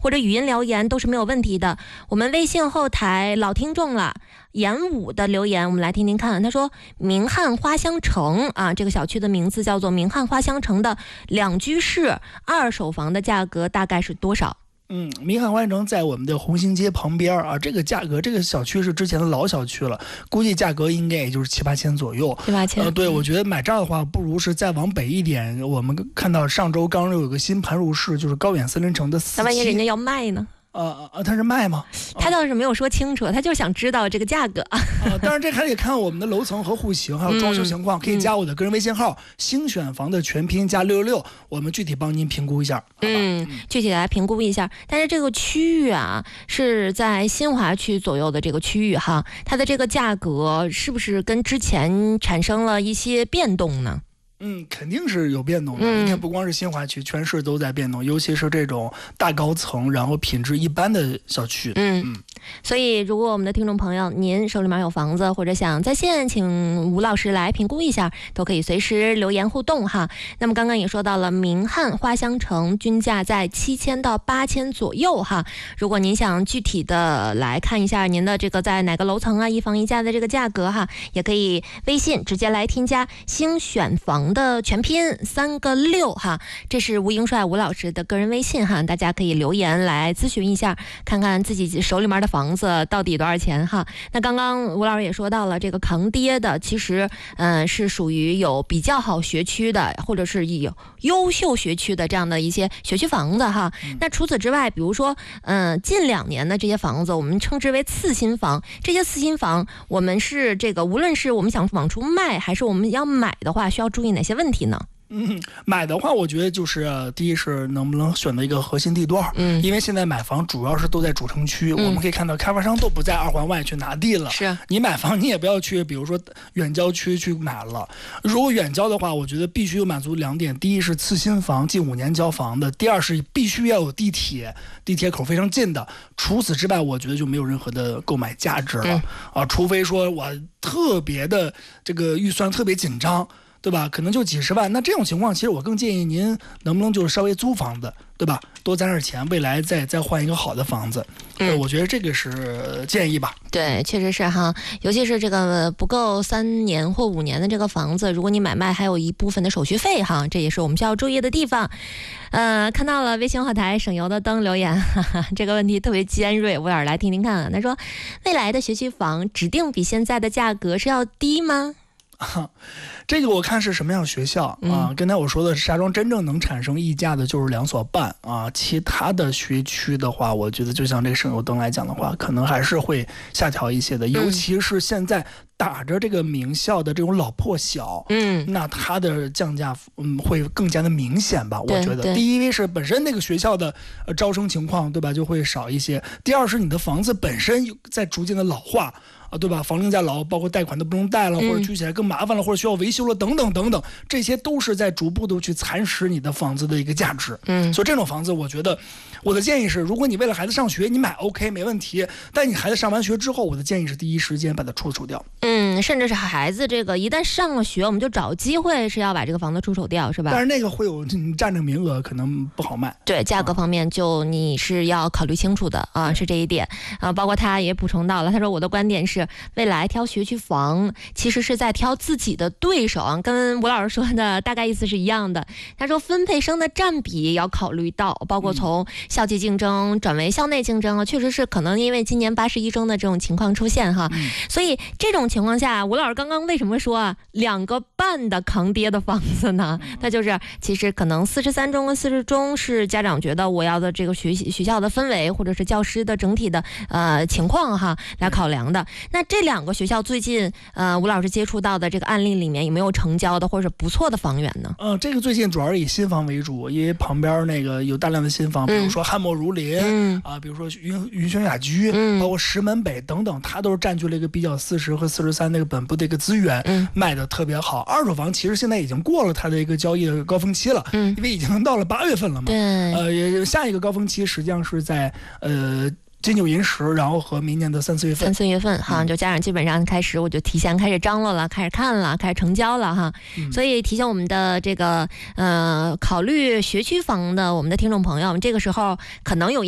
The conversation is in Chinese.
或者语音留言都是没有问题的。我们微信后台老听众了，严武的留言我们来听听看。他说明翰花香城啊，这个小区的名字叫做明翰花香城的2居室2手房的价格大概是多少？ 明翰花香城在我们的红星街旁边啊，这个价格，这个小区是之前的老小区了，估计价格应该也就是7、8千左右。 7、8千。 对，我觉得买这儿的话，不如是再往北一点。我们看到上周刚有个新盘入市，就是高远森林城的4期。 那万一人家要卖呢？ 他是卖吗？ 他倒是没有说清楚，他就想知道这个价格。 当然这还得看我们的楼层和户型，还有装修情况，可以加我的个人微信号星选房的全拼加666，我们具体帮您评估一下。 具体来评估一下。但是这个区域啊，是在新华区左右的这个区域哈，它的这个价格是不是跟之前产生了一些变动呢？ 肯定是有变动的。你看，不光是新华区，全市都在变动，尤其是这种大高层，然后品质一般的小区。 所以如果我们的听众朋友您手里面有房子，或者想在线请吴老师来评估一下，都可以随时留言互动哈。那么刚刚也说到了明翰花香城均价在7000到8000左右哈。如果您想具体的来看一下您的这个在哪个楼层啊，一房一价的这个价格哈，也可以微信直接来添加星选房的全拼3个6哈，这是吴英帅吴老师的个人微信哈，大家可以留言来咨询一下，看看自己手里面的房子到底多少钱哈。那刚刚吴老师也说到了，这个扛跌的其实是属于有比较好学区的，或者是有优秀学区的这样的一些学区房子哈。那除此之外，比如说近2年的这些房子，我们称之为次新房。这些次新房，我们是这个无论是我们想往出卖，还是我们要买的话，需要注意哪些问题呢？ 买的话，我觉得就是第一是能不能选择一个核心地段，因为现在买房主要是都在主城区，我们可以看到开发商都不在2环外去拿地了。 是你买房，你也不要去，比如说远郊区去买了。如果远郊的话，我觉得必须有满足2点：第一是次新房，近5年交房的；第二是必须要有地铁口非常近的。除此之外，我觉得就没有任何的购买价值了除非说我特别的这个预算特别紧张，对吧？可能就几十万。那这种情况，其实我更建议您能不能就是稍微租房子，对吧？多攒点钱，未来再换一个好的房子。我觉得这个是建议吧。 对，确实是哈，尤其是这个不够3年或5年的这个房子，如果你买卖还有一部分的手续费哈，这也是我们需要注意的地方。看到了微信后台省油的灯留言，这个问题特别尖锐，我也来听听看。他说，未来的学区房指定比现在的价格是要低吗？ 这个我看是什么样的学校刚才我说的石家庄真正能产生溢价的就是2所半其他的学区的话，我觉得就像这个省油灯来讲的话，可能还是会下调一些的，尤其是现在打着这个名校的这种老破小，那它的降价会更加的明显吧？我觉得，第一是本身那个学校的招生情况，对吧，就会少一些；第二是你的房子本身在逐渐的老化。对吧？房龄价老，包括贷款都不用贷了，或者居起来更麻烦了，或者需要维修了，等等等等，这些都是在逐步的去蚕食你的房子的一个价值。所以这种房子，我觉得我的建议是，如果你为了孩子上学，你买 OK 没问题，但你孩子上完学之后，我的建议是第一时间把它出手掉。 甚至是孩子这个一旦上了学，我们就找机会是要把这个房子出手掉，是吧？ 但是那个会有占着名额，可能不好卖。 对，价格方面就你是要考虑清楚的是这一点包括他也补充到了，他说我的观点是，未来挑学区房其实是在挑自己的对手跟吴老师说的大概意思是一样的。他说分配生的占比要考虑到，包括从校际竞争转为校内竞争确实是可能因为今年81中的这种情况出现哈，所以这种情况下，吴老师刚刚为什么说2个半的扛跌的房子呢？那就是其实可能43中跟40中是家长觉得我要的这个学校的氛围或者是教师的整体的情况哈来考量的。那这2个学校最近吴老师接触到的这个案例里面有没有成交的或者是不错的房源呢？ 这个最近主要是以新房为主，因为旁边那个有大量的新房，比如说汉墨如林比如说云轩雅居，包括石门北等等，它都是占据了一个比较40和43那个本部的一个资源，卖的特别好。2手房其实现在已经过了它的一个交易的高峰期了，因为已经到了8月份了嘛。 对， 下一个高峰期实际上是在金九银十，然后和明年的3、4月份。 3、4月份哈，就家长基本上开始，我就提前开始张罗了，开始看了，开始成交了哈。所以提醒我们的这个考虑学区房的我们的听众朋友，这个时候可能有